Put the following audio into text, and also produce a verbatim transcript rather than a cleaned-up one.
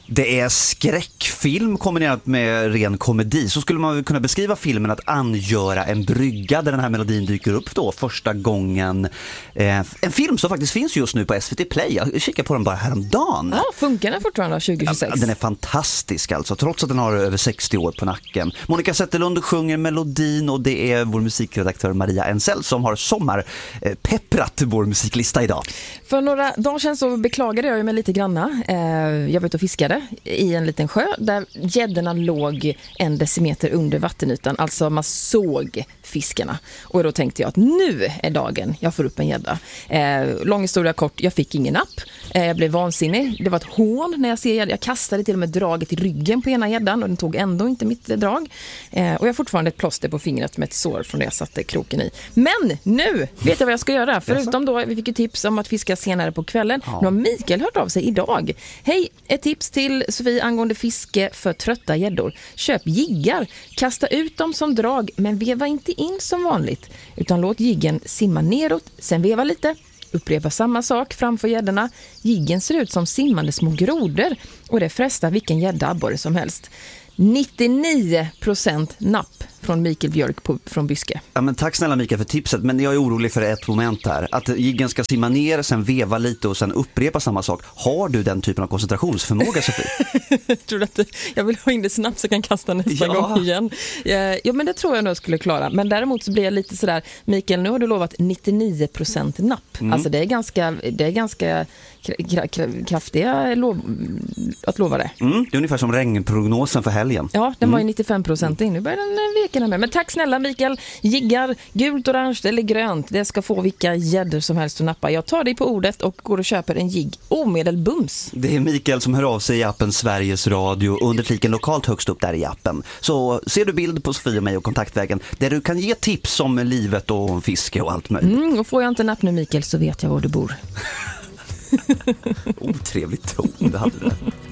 Det är skräckfilm kombinerat med ren komedi. Så skulle man kunna beskriva filmen att angöra en brygga där den här melodin dyker upp då första gången. Eh, en film som faktiskt finns just nu på S V T Play. Jag kikar på den bara häromdagen. Ja, funkar den fortfarande tjugo tjugosex? Ja, den är fantastisk alltså, trots att den har över sextio år på nacken. Monica Zetterlund sjunger melodin och det är vår musikredaktör Maria Ensel som har sommarpepprat vår musiklista idag. För några dagar sedan så beklagade jag mig lite granna. Eh, jag var ute och fiskade i en liten sjö där gäddorna låg en decimeter under vattenytan. Alltså man såg fiskarna. Och då tänkte jag att nu är dagen jag får upp en gädda. Eh, lång historia kort, jag fick ingen napp. Eh, jag blev vansinnig. Det var ett hån när jag ser gädda. Jag kastade till och med draget i ryggen på ena gäddan och den tog ändå inte mitt drag. Eh, och jag har fortfarande ett plåster på fingret med ett sår från det jag satte kroken i. Men nu vet jag vad jag ska göra. Förutom då, vi fick ju tips om att fiska senare på kvällen. Ja. Nu har Mikael hört av sig idag. Hej, ett tips till Sofie angående fiske för trötta gäddor. Köp jiggar. Kasta ut dem som drag, men veva inte in som vanligt. Utan låt jiggen simma neråt, sen veva lite. Upprepa samma sak framför gäddorna. Jiggen ser ut som simmande små grodor och det frestar vilken gädda som helst. nittionio procent napp från Mikael Björk på, från Byske. Ja, men tack snälla Mikael för tipset, men jag är orolig för ett moment här. Att jiggen ska simma ner, sen veva lite och sen upprepa samma sak. Har du den typen av koncentrationsförmåga, Sofie? Tror du att jag vill ha in det snabbt så jag kan kasta nästa ja. gång igen? Ja, men det tror jag nog skulle klara. Men däremot så blir jag lite sådär, Mikael, nu har du lovat nittionio procent napp. Mm. Alltså det är ganska, det är ganska kra- kra- kraftiga lov, att lova det. Mm, det är ungefär som regnprognosen för helgen. Ja, den var ju nittiofem procent in. Nu börjar den veka med. Men tack snälla Mikael. Jiggar, gult, orange eller grönt. Det ska få vilka gäddor som helst att nappa. Jag tar dig på ordet och går och köper en jigg omedelbums. Det är Mikael som hör av sig i appen Sveriges Radio under fliken lokalt högst upp där i appen. Så ser du bild på Sofie och mig och kontaktvägen där du kan ge tips om livet och fiske och allt möjligt. Mm, och får jag inte napp nu Mikael så vet jag var du bor. Otrevligt ton det hade det.